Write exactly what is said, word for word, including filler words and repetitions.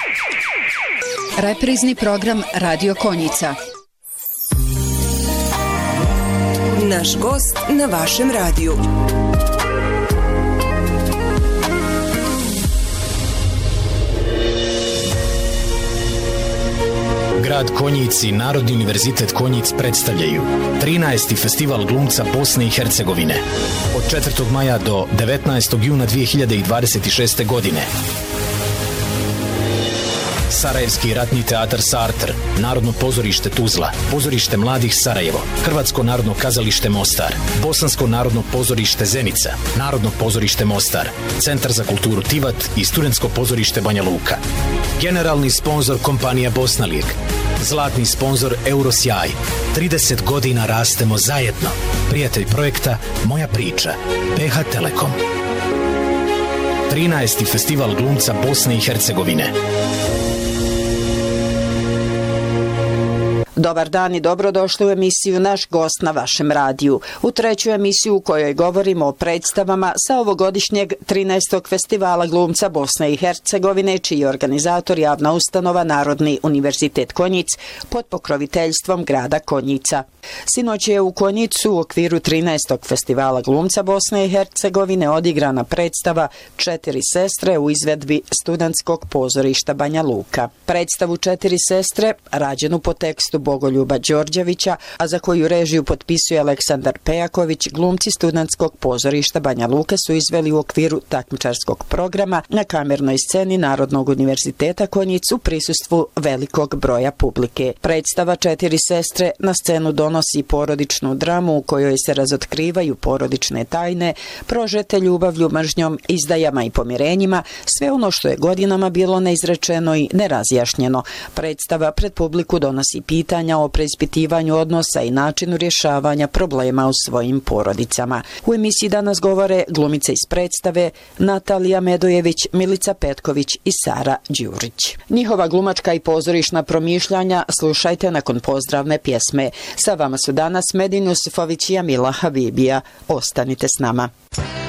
Reprizni program Radio Konjica. Naš gost na vašem radiju. Grad Konjic i Narodni univerzitet Konjic predstavljaju trinaesti festival glumca Bosne i Hercegovine od četvrtog maja do devetnaestog juna dvije hiljade dvadeset šeste. godine. Sarajevski ratni teatar Sartr, Narodno pozorište Tuzla, Pozorište mladih Sarajevo, Hrvatsko narodno kazalište Mostar, Bosansko narodno pozorište Zenica, Narodno pozorište Mostar, Centar za kulturu Tivat i Studentsko pozorište Banja Luka. Generalni sponzor kompanija Bosnalijeg, zlatni sponzor Eurosjaj. trideset godina rastemo zajedno. Prijatelj projekta Moja priča, P H Telekom. trinaesti festival glumca Bosne i Hercegovine. Dobar dan i dobrodošli u emisiju Naš gost na vašem radiju. U treću emisiju u kojoj govorimo o predstavama sa ovogodišnjeg trinaestog festivala glumca Bosne i Hercegovine, čiji je organizator javna ustanova Narodni univerzitet Konjic pod pokroviteljstvom grada Konjica. Sinoć je u Konjicu u okviru trinaestog festivala glumca Bosne i Hercegovine odigrana predstava Četiri sestre u izvedbi Studentskog pozorišta Banja Luka. Predstavu Četiri sestre, rađenu po tekstu Bogoljuba Đorđevića, a za koju režiju potpisuje Aleksandar Pejaković, glumci Studentskog pozorišta Banja Luka su izveli u okviru takmičarskog programa na kamernoj sceni Narodnog univerziteta Konjic u prisustvu velikog broja publike. Predstava Četiri sestre na scenu donosi porodičnu dramu u kojoj se razotkrivaju porodične tajne, prožete ljubavlju, mržnjom, izdajama i pomirenjima, sve ono što je godinama bilo neizrečeno i nerazjašnjeno. Predstava pred publiku donosi pitanja o preispitivanju odnosa i načinu rješavanja problema u svojim porodicama. U emisiji danas govore glumice iz predstave Natalija Medojević, Milica Petković i Sara Đurić. Njihova glumačka i pozorišna promišljanja slušajte nakon pozdravne pjesme. Sa vama su danas Medin Jusufović i Jamila Habibija. Ostanite s nama.